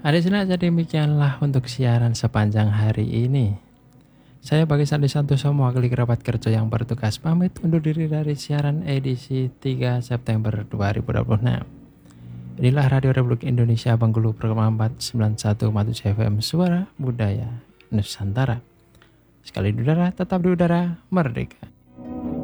Adik-adik, jadi demikianlah untuk siaran sepanjang hari ini. Saya Bagi Sandi Santoso, mewakili kerabat kerja yang bertugas, pamit undur diri dari siaran edisi 3 September 2026. Inilah Radio Republik Indonesia Bengkulu, program 491 Matus FM, Suara Budaya Nusantara. Sekali di udara, tetap di udara, merdeka.